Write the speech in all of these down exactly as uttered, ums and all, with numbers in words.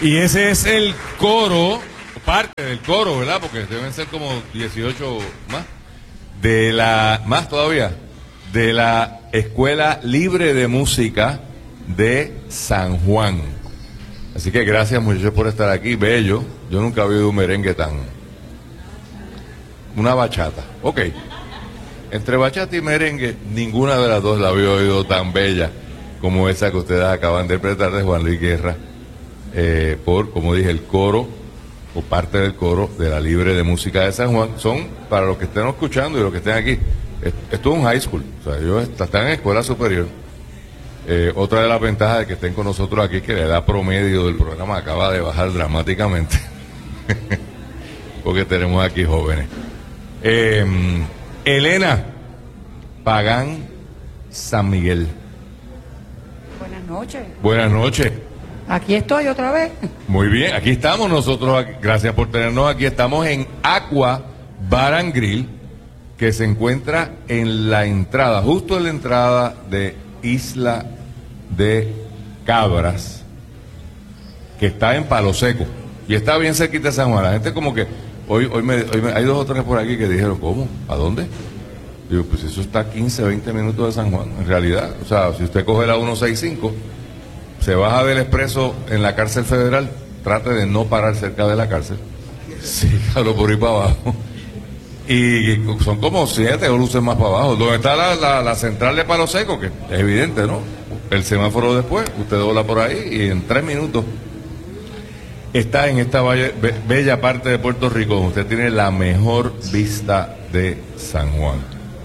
Y ese es el coro, parte del coro, ¿verdad? Porque deben ser como dieciocho más. De la, más todavía, de la Escuela Libre de Música de San Juan. Así que gracias, muchachos, por estar aquí. Bello. Yo nunca había oído un merengue tan... Una bachata. Ok. Entre bachata y merengue, ninguna de las dos la había oído tan bella como esa que ustedes acaban de interpretar de Juan Luis Guerra, eh, por, como dije, el coro, o parte del coro de la Libre de Música de San Juan. Son, para los que estén escuchando y los que estén aquí, esto es un high school, o sea, ellos están en escuela superior. Eh, otra de las ventajas de que estén con nosotros aquí es que la edad promedio del programa acaba de bajar dramáticamente, porque tenemos aquí jóvenes. Eh, Elena Pagán San Miguel. Buenas noches. Buenas noches. Aquí estoy otra vez. Muy bien, aquí estamos nosotros, gracias por tenernos aquí. Estamos en Aqua Bar and Grill, que se encuentra en la entrada, justo en la entrada de Isla de Cabras, que está en Palo Seco, y está bien cerquita de San Juan. La gente como que, hoy, hoy, me, hoy me, hay dos o tres por aquí que dijeron, ¿cómo? ¿A dónde? Digo, pues eso está a quince, veinte minutos de San Juan, en realidad. O sea, si usted coge la ciento sesenta y cinco, se baja del expreso en la cárcel federal, trate de no parar cerca de la cárcel, sígalo por ahí para abajo, y son como siete o luces más para abajo, donde está la, la, la central de Palo Seco, que es evidente, ¿no? El semáforo después, usted dobla por ahí y en tres minutos está en esta valle, be, bella parte de Puerto Rico, donde usted tiene la mejor vista de San Juan.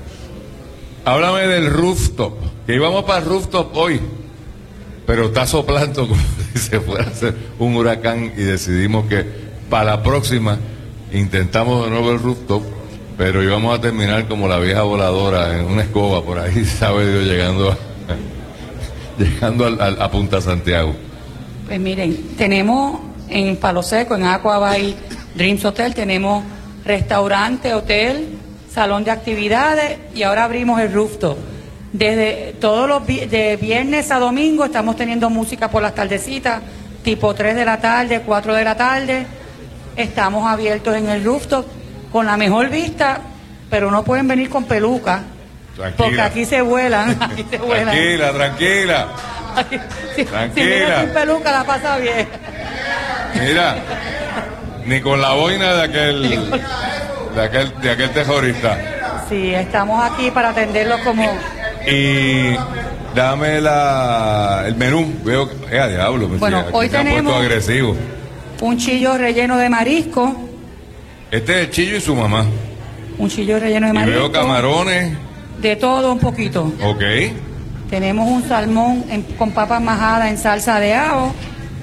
Háblame del rooftop, que íbamos para el rooftop hoy, pero está soplando como si se fuera a hacer un huracán, y decidimos que para la próxima intentamos de nuevo el rooftop, pero íbamos a terminar como la vieja voladora en una escoba por ahí, sabe Dios, llegando a, llegando al, al, a Punta Santiago. Pues miren, tenemos en Palo Seco, en Aqua Bay Dreams Hotel, tenemos restaurante, hotel, salón de actividades, y ahora abrimos el rooftop. Desde todos los vi- de viernes a domingo estamos teniendo música por las tardecitas, tipo tres de la tarde, cuatro de la tarde. Estamos abiertos en el rooftop con la mejor vista, pero no pueden venir con peluca, Tranquila. porque aquí se vuelan, aquí se vuelan. Tranquila, tranquila. Aquí, si, Tranquila. si viene sin peluca la pasa bien. Mira, ni con la boina de aquel, de aquel, de aquel terrorista. Sí, estamos aquí para atenderlos como... Y dame la, el menú. Veo que, eh, diablo, me Bueno, aquí hoy se han tenemos- puesto agresivos. un chillo relleno de marisco, Este es el Chillo y su mamá. un chillo relleno de Y marisco. veo camarones. De todo un poquito. Ok. Tenemos un salmón en- con papas majadas en salsa de ajo,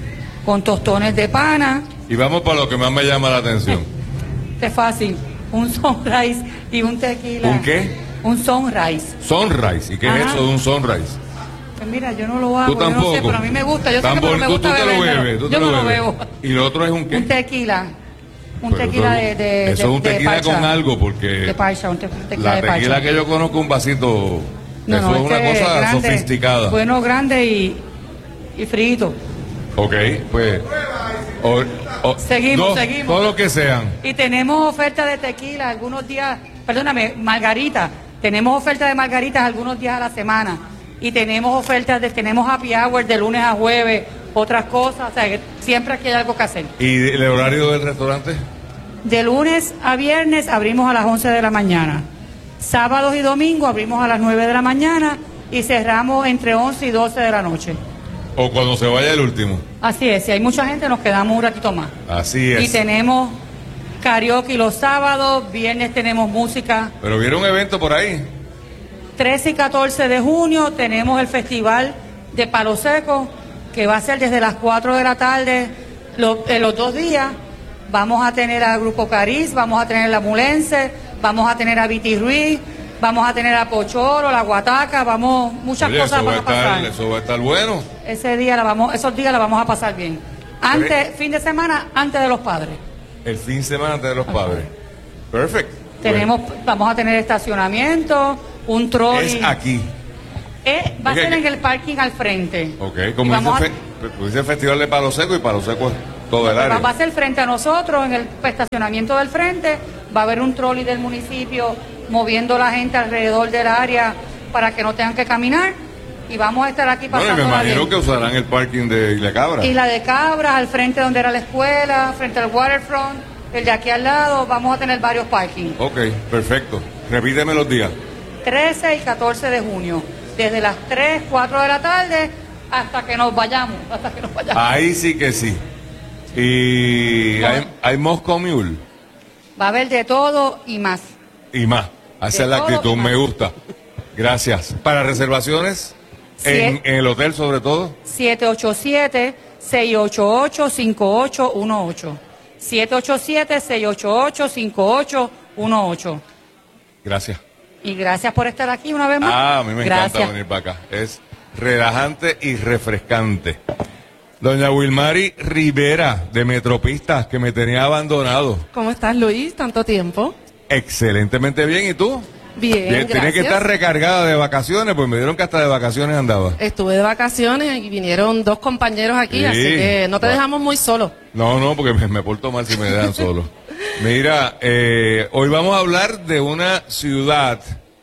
con tostones de pana. Y vamos para lo que más me llama la atención. Este es fácil. Un sunrise y un tequila. ¿Un qué? Un sunrise. Sunrise. ¿Y qué Ajá. es eso de un sunrise? Pues mira, yo no lo hago, Tú yo tampoco. no sé, pero a mí me gusta. Yo sé Tan que pero me bonito, gusta tú te lo bebérmelo. bebes. Tú te Yo lo no lo bebes. bebo. Y lo otro es un qué. Un tequila. Un Pero tequila eso- de, de, Eso de- es un de tequila parcha. con algo, porque De parcha, un te- un tequila la de parcha. tequila que yo conozco, un vasito. No, eso no, es una que cosa grande, sofisticada. Bueno, grande y, y frito. Ok, pues. o- o- Seguimos, no, seguimos. Todo lo que sean. Y tenemos oferta de tequila algunos días, perdóname, margarita. Tenemos oferta de margaritas algunos días a la semana. Y tenemos ofertas de, tenemos happy hour de lunes a jueves, otras cosas. O sea, que siempre aquí hay algo que hacer. ¿Y el horario del restaurante? De lunes a viernes abrimos a las once de la mañana. Sábados y domingos abrimos a las nueve de la mañana y cerramos entre once y doce de la noche. O cuando se vaya el último. Así es, si hay mucha gente nos quedamos un ratito más. Así es. Y tenemos karaoke los sábados, viernes tenemos música. Pero vieron un evento por ahí. trece y catorce de junio tenemos el festival de Palo Seco, que va a ser desde las cuatro de la tarde, lo- eh, los dos días. Vamos a tener al Grupo Cariz, vamos a tener la Mulense, vamos a tener a Viti Ruiz, vamos a tener a Pocholo, la Guataca, vamos, muchas Oye, cosas eso va, van a a pasar. estar, eso va a estar bueno. Ese día la vamos, esos días la vamos a pasar bien. Antes, fin de semana, antes de los padres. El fin de semana antes de los padres. Perfecto. Tenemos, vamos a tener estacionamiento, un trolley. Es aquí. Eh, va a Ok, ser que- en el parking al frente. Ok, Y como vamos dice, a- Fe- pues dice Festival de Palo Seco y Palo Seco es todo el área. Va a ser frente a nosotros, en el estacionamiento del frente, va a haber un trolley del municipio moviendo a la gente alrededor del área para que no tengan que caminar y vamos a estar aquí pasando. Bueno, me imagino que usarán el parking de Isla Cabra. Isla de Cabras, al frente donde era la escuela, frente al waterfront, el de aquí al lado, vamos a tener varios parkings. Ok, perfecto. Repíteme los días. trece y catorce de junio, desde las tres, cuatro de la tarde hasta que nos vayamos, hasta que nos vayamos. Ahí sí que sí. Y hay, hay Moscow Mule. Va a haber de todo y más. Y más. Esa es la actitud, me gusta. Gracias. Para reservaciones, en, en el hotel sobre todo. siete ocho siete, seis ocho ocho, cinco ocho uno ocho. siete ocho siete, seis ocho ocho, cinco ocho uno ocho. Gracias. Y gracias por estar aquí una vez más. Ah, a mí me gracias. encanta venir para acá. Es relajante y refrescante. Doña Wilmary Rivera, de Metropistas, que me tenía abandonado. ¿Cómo estás, Luis? Tanto tiempo. Excelentemente bien, ¿y tú? Bien, Bien, tenía que estar recargada de vacaciones, pues me dieron que hasta de vacaciones andaba. Estuve de vacaciones y vinieron dos compañeros aquí, Sí. así que no te Va. dejamos muy solo. No, no, porque me, me porto mal si me dejan solo. Mira, eh, hoy vamos a hablar de una ciudad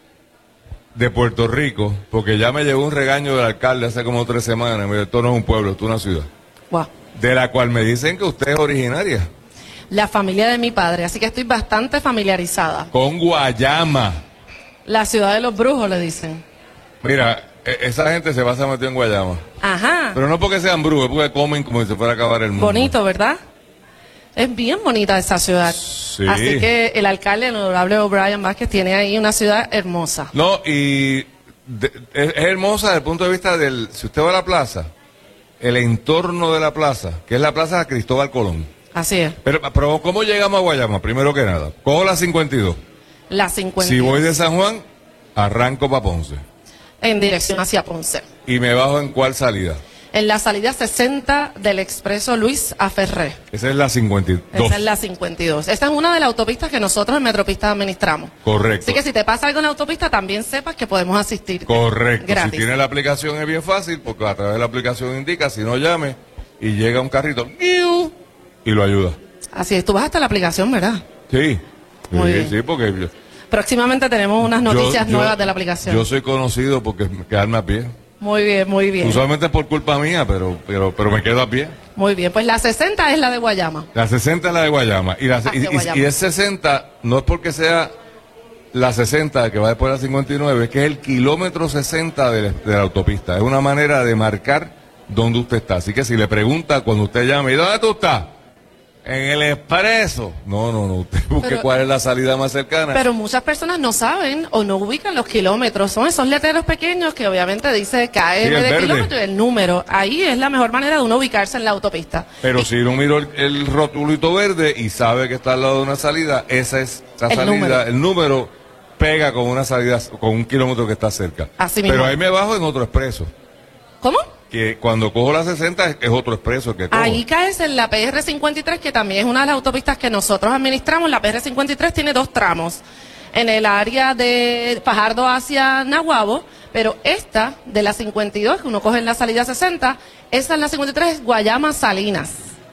de Puerto Rico, porque ya me llegó un regaño del alcalde hace como tres semanas. Me dijo, esto no es un pueblo, esto es una ciudad. Wow. De la cual me dicen que usted es originaria. La familia de mi padre, así que estoy bastante familiarizada. Con Guayama. La ciudad de los brujos, le dicen. Mira, e- esa gente se pasa metido en Guayama. Ajá. Pero no porque sean brujos, es porque comen como si se fuera a acabar el mundo. Bonito, ¿verdad? Es bien bonita esa ciudad. Sí. Así que el alcalde, el honorable O'Brien Vázquez, tiene ahí una ciudad hermosa. No, y de- es, es hermosa desde el punto de vista del... Si usted va a la plaza, el entorno de la plaza, que es la plaza Cristóbal Colón. Así es. Pero, pero ¿cómo llegamos a Guayama? Primero que nada, cojo la cincuenta y dos. La cincuenta. Si voy de San Juan, arranco para Ponce. En dirección hacia Ponce. ¿Y me bajo en cuál salida? En la salida sesenta del expreso Luis A. Ferré. Esa es la cincuenta y dos. Esa es la cincuenta y dos. Esta es una de las autopistas que nosotros en Metropistas administramos. Correcto. Así que si te pasa algo en la autopista, también sepas que podemos asistir. Correcto. Gratis. Si tiene la aplicación es bien fácil, porque a través de la aplicación indica, si no llame, y llega un carrito, ¡iu! Y lo ayuda. Así es, tú vas hasta la aplicación, ¿verdad? Sí. Muy sí, bien. sí, porque... yo- Próximamente tenemos unas noticias yo- yo- nuevas de la aplicación. Yo soy conocido porque quedarme a pie. Muy bien, muy bien. Usualmente es por culpa mía, pero, pero, pero me quedo a pie. Muy bien, pues la sesenta es la de Guayama. La sesenta es la de Guayama. Y, la, Ah, y, de y- Guayama. y es sesenta, no es porque sea la sesenta que va después de la cincuenta y nueve, es que es el kilómetro sesenta de, la- de la autopista. Es una manera de marcar dónde usted está. Así que si le pregunta cuando usted llame, ¿y dónde tú estás? En el expreso. No, no, no. Usted busque Pero- cuál es la salida más cercana. Pero muchas personas no saben o no ubican los kilómetros. Son esos letreros pequeños que obviamente dice K M Sí, el de verde. kilómetro y el número. Ahí es la mejor manera de uno ubicarse en la autopista. Pero si uno miró el, el rotulito verde y sabe que está al lado de una salida, esa es la El salida, número. el número pega con una salida, con un kilómetro que está cerca. Así mismo. Pero ahí me bajo en otro expreso, ¿Cómo? que cuando cojo la sesenta es, es otro expreso que cojo. Ahí caes en la P R cincuenta y tres, que también es una de las autopistas que nosotros administramos. La P R cincuenta y tres tiene dos tramos. En el área de Fajardo hacia Nahuabo, pero esta de la cincuenta y dos, que uno coge en la salida sesenta, esa en la cincuenta y tres es Guayama Salinas.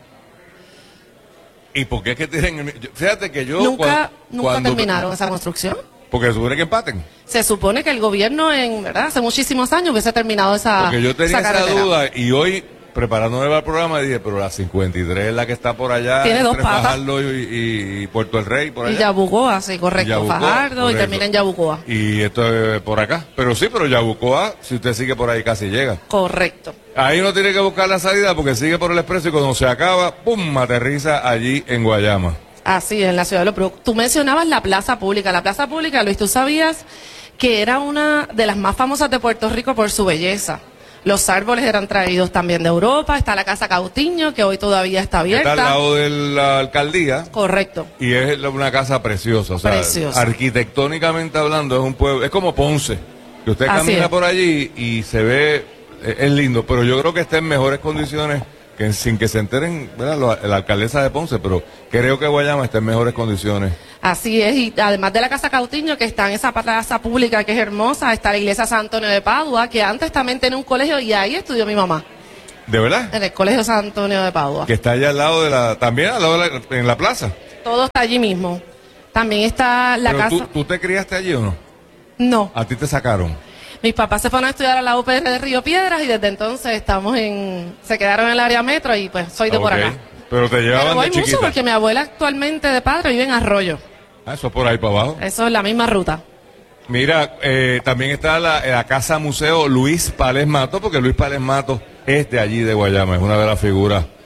¿Y por qué es que tienen el mi- yo- Fíjate que yo... Nunca, cuan- nunca cuando- terminaron esa construcción. Porque se supone que empaten. Se supone que el gobierno, en verdad, hace muchísimos años hubiese terminado esa Porque yo tenía esa esa carretera. duda y hoy, preparándome para el programa, dije, pero la cincuenta y tres es la que está por allá, Tiene dos entre patas. Fajardo y, y- y Puerto El Rey, por allá. Y Yabucoa, sí, correcto. Yabucoa, Fajardo y correcto. termina en Yabucoa. Y esto es por acá. Pero sí, pero Yabucoa, si usted sigue por ahí, casi llega. Correcto. Ahí uno tiene que buscar la salida porque sigue por el expreso y cuando se acaba, ¡pum!, aterriza allí en Guayama. Así, en la ciudad de los Brujos. Tú mencionabas la plaza pública. La plaza pública, Luis, ¿tú sabías que era una de las más famosas de Puerto Rico por su belleza? Los árboles eran traídos también de Europa. Está la Casa Cautiño, que hoy todavía está abierta. Está al lado de la alcaldía Correcto. y es una casa preciosa. O sea, Preciosa. arquitectónicamente hablando, es un pueblo, es como Ponce. Que usted Así camina es. por allí y se ve, es, es lindo, pero yo creo que está en mejores condiciones que sin que se enteren, ¿verdad? Lo- la alcaldesa de Ponce, pero creo que Guayama está en mejores condiciones. Así es, y además de la Casa Cautiño, que está en esa plaza pública que es hermosa, está la Iglesia San Antonio de Padua, que antes también tenía un colegio y ahí estudió mi mamá. ¿De verdad? En el Colegio San Antonio de Padua. Que está allá al lado de la, también al lado de la, en la plaza. Todo está allí mismo. También está la Pero casa... tú, ¿tú te criaste allí o no? No. A ti te sacaron. Mis papás se fueron a estudiar a la U P R de Río Piedras y desde entonces estamos en... Se quedaron en el área metro y pues soy de por Ok. acá. Pero te llevaban Pero voy de mucho chiquita. porque mi abuela actualmente de padre vive en Arroyo. Ah, eso por ahí para abajo. Eso es la misma ruta. Mira, eh, también está la, la Casa Museo Luis Pález Mato, porque Luis Pález Mato es de allí de Guayama, es una de las figuras